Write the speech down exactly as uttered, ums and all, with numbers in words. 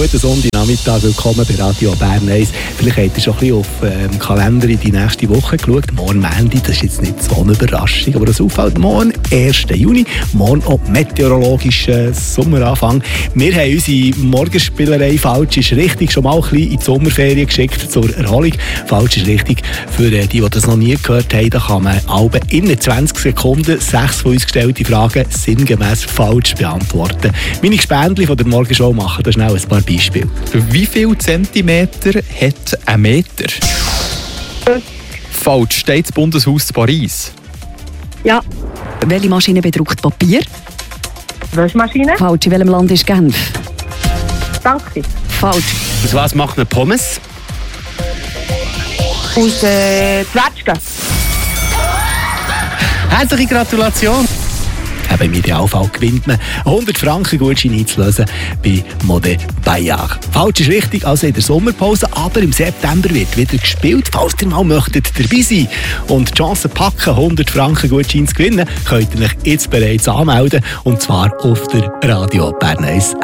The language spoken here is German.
guten Sonntagnachmittag, willkommen bei Radio Bern eins. Vielleicht habt ihr schon ein bisschen auf dem ähm, Kalender in die nächste Woche geschaut. Morgen Montag, das ist jetzt nicht so eine Überraschung, aber das auffällt morgen, ersten Juni, morgen auch meteorologischer Sommeranfang. Wir haben unsere Morgenspielerei «Falsch ist richtig» schon mal ein bisschen in die Sommerferien geschickt zur Erholung. «Falsch ist richtig», für die, die das noch nie gehört haben, da kann man alle in zwanzig Sekunden sechs von uns gestellte Fragen sinngemäß falsch beantworten. Meine Gespendli von der Morgenshow machen da schnell ein paar Beispiele. Wie viel Zentimeter hat ein Meter? Falsch. Steht das Bundeshaus zu Paris? Ja. Welche Maschine bedruckt Papier? Waschmaschine? Falsch. In welchem Land ist Genf? Danke. Falsch. Aus was macht man Pommes? Aus äh, Zwetschgen. Herzliche Gratulation! Eben im Idealfall gewinnt man hundert Franken Gutschein einzulösen bei Mode Bayard. Falsch ist richtig, also in der Sommerpause, aber im September wird wieder gespielt. Falls ihr mal möchtet dabei sein und die Chance packen, hundert Franken Gutschein zu gewinnen, könnt ihr euch jetzt bereits anmelden, und zwar auf der Radio Bern eins